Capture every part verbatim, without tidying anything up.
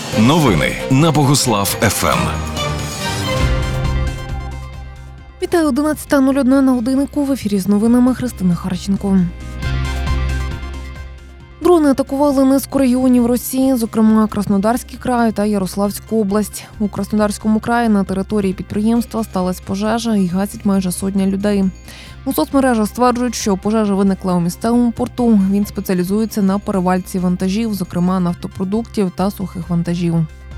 Новини на Богуслав еф ем. Вітаю, одинадцята нуль один на годиннику. В ефірі з новинами Христина Харченко. Дрони атакували низку регіонів Росії, зокрема Краснодарський край та Ярославську область. У Краснодарському краї на території підприємства сталася пожежа і гасять майже сотня людей. У соцмережах стверджують, що пожежа виникла у місцевому порту. Він спеціалізується на перевальці вантажів, зокрема нафтопродуктів та сухих вантажів.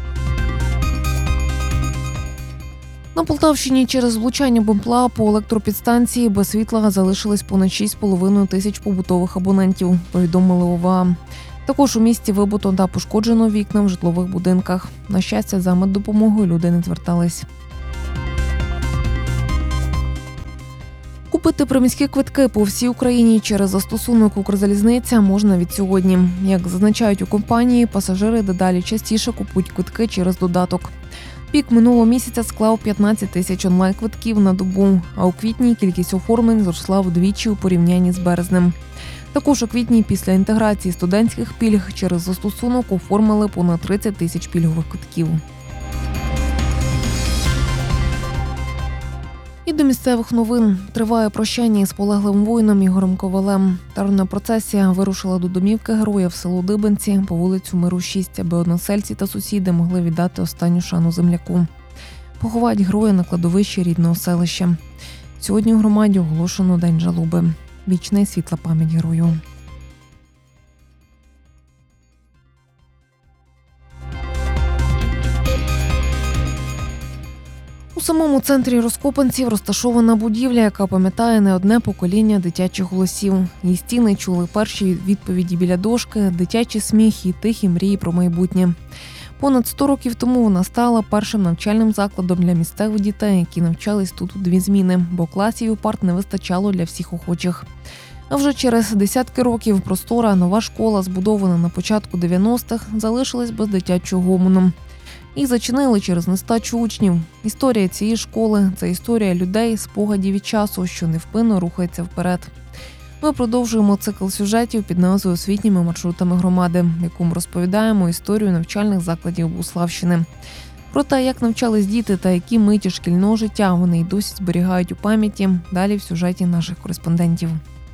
На Полтавщині через влучання БМПЛА по електропідстанції без світла залишились понад шість з половиною тисяч побутових абонентів, повідомили ОВА. Також у місті вибито та пошкоджено вікна в житлових будинках. На щастя, за меддопомогою люди не звертались. Купити приміські квитки по всій Україні через застосунок «Укрзалізниця» можна від сьогодні. Як зазначають у компанії, пасажири дедалі частіше купують квитки через додаток. Пік минулого місяця склав п'ятнадцять тисяч онлайн-квитків на добу, а у квітні кількість оформлень зросла вдвічі у порівнянні з березнем. Також у квітні після інтеграції студентських пільг через застосунок оформили понад тридцять тисяч пільгових квитків. І до місцевих новин. Триває прощання із полеглим воїном Ігорем Ковалем. Траурна процесія вирушила до домівки героя в село Дибенці по вулицю Миру шість, аби односельці та сусіди могли віддати останню шану земляку. Поховають героя на кладовищі рідного селища. Сьогодні у громаді оголошено День жалоби. Вічна і світла пам'ять герою. У самому центрі Роскопанців розташована будівля, яка пам'ятає не одне покоління дитячих голосів. Її стіни чули перші відповіді біля дошки, дитячий сміх і тихі мрії про майбутнє. Понад сто років тому вона стала першим навчальним закладом для місцевих дітей, які навчались тут у дві зміни, бо класів і парт не вистачало для всіх охочих. А вже через десятки років простора нова школа, збудована на початку дев'яностих, залишилась без дитячого гомону. Їх зачинили через нестачу учнів. Історія цієї школи – це історія людей, спогадів і часу, що невпинно рухається вперед. Ми продовжуємо цикл сюжетів під назвою «Освітніми маршрутами громади», в якому розповідаємо історію навчальних закладів Богуславщини. Про те, як навчались діти та які миті шкільного життя вони й досі зберігають у пам'яті, далі в сюжеті наших кореспондентів.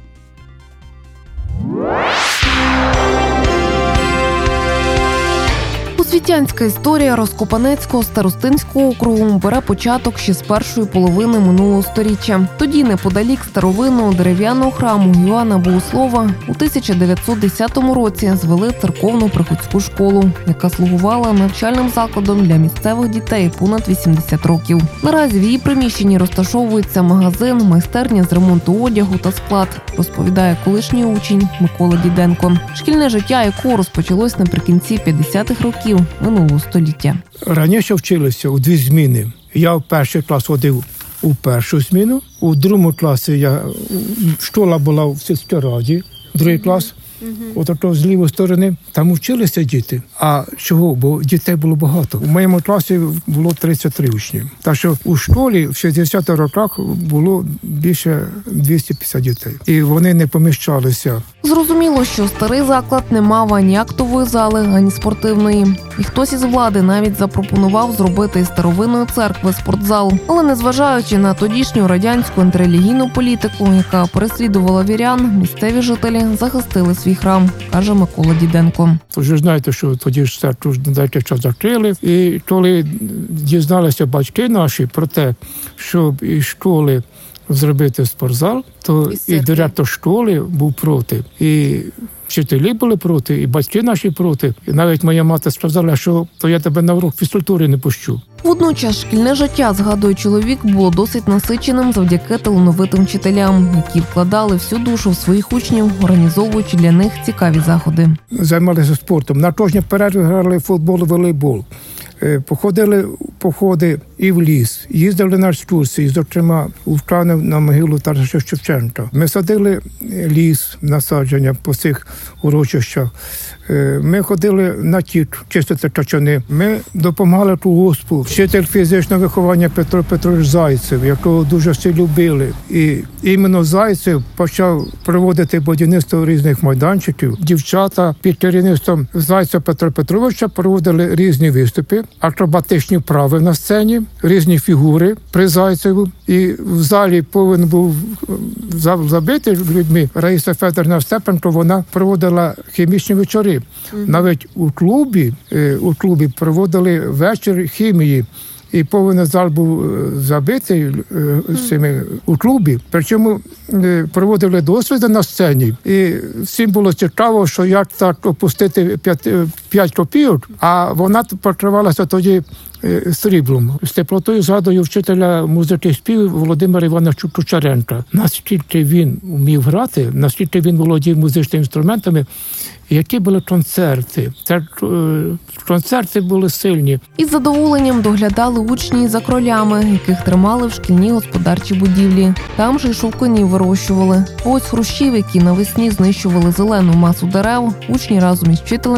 Освітянська історія Роскопанецького старостинського округу бере початок ще з першої половини минулого сторіччя. Тоді неподалік старовинного дерев'яного храму Йоанна Богослова у тисяча дев'ятсот десятому році звели церковно-приходську школу, яка слугувала навчальним закладом для місцевих дітей понад вісімдесят років. Наразі в її приміщенні розташовується магазин, майстерня з ремонту одягу та склад, розповідає колишній учень Микола Діденко, шкільне життя якого розпочалось наприкінці п'ятдесятих років минулого століття. Раніше вчилися у дві зміни. Я в перший клас ходив у першу зміну, у другому класі я, школа була в сільській раді, другий клас. От ото з лівої сторони, там вчилися діти. А чого? Бо дітей було багато. У моєму класі було тридцять три учні. Так що у школі в шістдесятих роках було більше двісті п'ятдесят дітей. І вони не поміщалися. Зрозуміло, що старий заклад не мав ані актової зали, ані спортивної. І хтось із влади навіть запропонував зробити із старовинної церкви спортзал. Але незважаючи на тодішню радянську антирелігійну політику, яка переслідувала вірян, місцеві жителі захистили свій храм, каже Микола Діденко. Тож ви знаєте, що тоді ж церкву деякий час закрили. І коли дізналися батьки наші про те, щоб із школи зробити спортзал, то і, і директор школи був проти. І вчителі були проти, і батьки наші проти. І навіть моя мати сказала, що то я тебе на урок фізкультури не пущу. Водночас шкільне життя, згадує чоловік, було досить насиченим завдяки талановитим вчителям, які вкладали всю душу в своїх учнів, організовуючи для них цікаві заходи. Займалися спортом. На кожній перерві грали в футбол, волейбол. Е, Походили в походи і в ліс, їздили на екскурсії, зокрема, у Вканів на могилу Тараса Шевченка. Ми садили ліс, насадження по цих урочищах. Е, Ми ходили на тік, чистити качани. Ми допомагали колгоспу. Вчитель фізичного виховання Петро Петрович Зайцев, якого дуже всі любили. І іменно Зайцев почав проводити будівництво різних майданчиків. Дівчата під керівництвом Зайцева Петра Петровича проводили різні виступи, акробатичні вправи на сцені, різні фігури при Зайцеву. І в залі повинен був зал забитий людьми. Раїса Федорівна Степенко, вона проводила хімічні вечори. Mm-hmm. Навіть у клубі, у клубі проводили вечір хімії. І повинен зал був забитий з цими у клубі. Причому проводили досліди на сцені. І всім було цікаво, що як так опустити п'ять копійок, а вона покривалася тоді сріблом. З теплотою згадую вчителя музики і співу Володимира Івановича Кучеренка. Наскільки він вмів грати, наскільки він володів музичними інструментами, які були концерти. Це концерти були сильні. Із задоволенням доглядали учні за кролями, яких тримали в шкільній господарчій будівлі. Там же й шовкунів вирощували. Ось хрущів, які навесні знищували зелену масу дерев, учні разом із вчителем